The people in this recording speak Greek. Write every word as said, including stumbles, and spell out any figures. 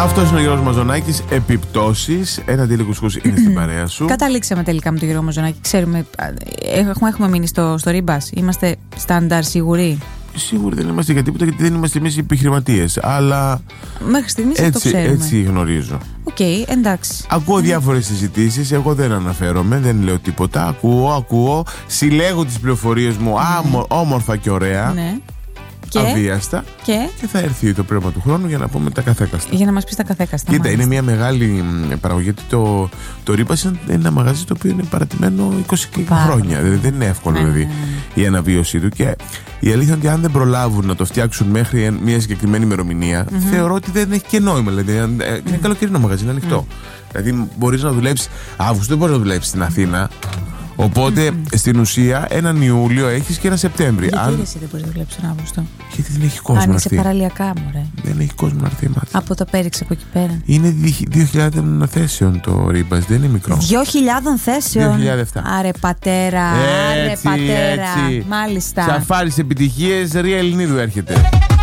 Αυτός είναι ο Γιώργος Μαζονάκης. Επιπτώσεις. Ένα ντύλι κουσκούς είναι στην παρέα σου. Καταλήξαμε τελικά με τον Γιώργο Μαζονάκη. Ξέρουμε, έχουμε, έχουμε μείνει στο, στο Ρίμπας. Είμαστε στάνταρ σίγουροι. Σίγουροι δεν είμαστε για τίποτα, γιατί δεν είμαστε εμείς επιχειρηματίες. Αλλά μέχρι στιγμής αυτό ξέρουμε. Έτσι γνωρίζω. Οκ, okay, εντάξει. Ακούω διάφορες συζητήσεις. Εγώ δεν αναφέρομαι, δεν λέω τίποτα. Ακούω, ακούω. Συλλέγω τις πληροφορίες μου mm. όμορφα και ωραία. Ναι. Και, αβίαστα. Και, και θα έρθει το πνεύμα του χρόνου για να πούμε τα καθέκαστα. Για να μας πεις τα καθέκαστα. Κοίτα, είναι μια μεγάλη παραγωγή. Γιατί το, το Ρίμπας είναι ένα μαγαζί το οποίο είναι παρατημένο είκοσι Πάρα. χρόνια. Δηλαδή δεν είναι εύκολο ναι, δηλαδή, η αναβίωσή του. Και η αλήθεια είναι ότι αν δεν προλάβουν να το φτιάξουν μέχρι μια συγκεκριμένη ημερομηνία, mm-hmm. θεωρώ ότι δεν έχει και νόημα. Δηλαδή, είναι mm. καλοκαιρινό μαγαζί, είναι ανοιχτό. Mm. Δηλαδή, μπορείς να δουλέψεις Αύγουστο, δεν μπορείς να δουλέψεις στην Αθήνα. Οπότε mm-hmm. στην ουσία έναν Ιούλιο έχεις και ένα Σεπτέμβρη. Γιατί αν... εσύ δεν μπορείς να δουλέψεις τον Αύγουστο? Γιατί δεν έχει κόσμο. Αν είσαι παραλιακά, μωρέ. Δεν έχει κόσμο να έρθει. Από το πέριξε από εκεί πέρα. Είναι δύο χιλιάδες θέσεων το Ρίμπας, δεν είναι μικρό. δύο χιλιάδες θέσεων. δύο χιλιάδες επτά. Άρε πατέρα, άρε έτσι, πατέρα. Έτσι. Μάλιστα. Σαφάρις επιτυχίες, Ρία Ελληνίδου έρχεται.